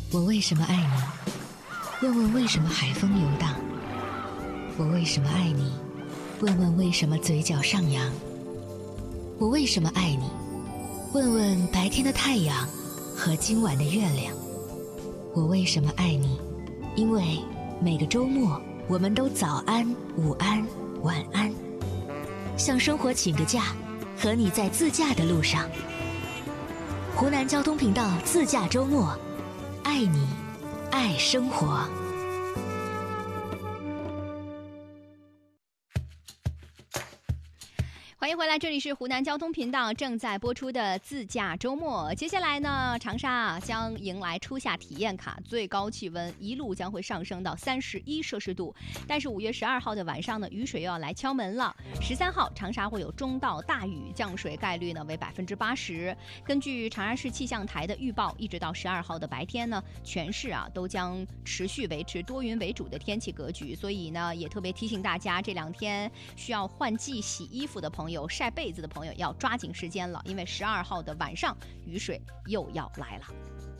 我为什么爱你？问问为什么海风游荡？我为什么爱你？问问为什么嘴角上扬？我为什么爱你？问问白天的太阳和今晚的月亮。我为什么爱你？因为每个周末我们都早安、午安、晚安，向生活请个假，和你在自驾的路上。湖南交通频道自驾周末，爱你，爱生活。 欢迎回来，这里是湖南交通频道正在播出的自驾周末。接下来呢，长沙将迎来初夏体验卡，最高气温一路将会上升到31摄氏度。但是5月12号的晚上呢，雨水又要来敲门了。13号长沙会有中到大雨，降水概率呢为80%。根据长沙市气象台的预报，一直到12号的白天呢，全市都将持续维持多云为主的天气格局。所以呢，也特别提醒大家，这2天需要换季洗衣服的朋友，晒被子的朋友要抓紧时间了，因为12号的晚上雨水又要来了。